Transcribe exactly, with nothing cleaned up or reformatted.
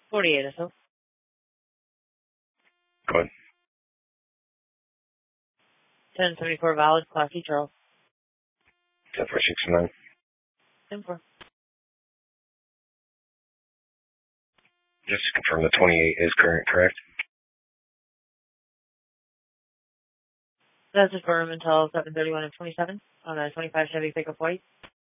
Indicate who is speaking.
Speaker 1: forty-eight or so.
Speaker 2: Go ahead.
Speaker 1: ten seventy-four valid, Class E Charles.
Speaker 2: ten four sixty-nine.
Speaker 1: ten four.
Speaker 2: Just to confirm, the twenty-eight is current, correct?
Speaker 1: That's confirmed until seven thirty-one and twenty-seven on a twenty-five Chevy pickup white.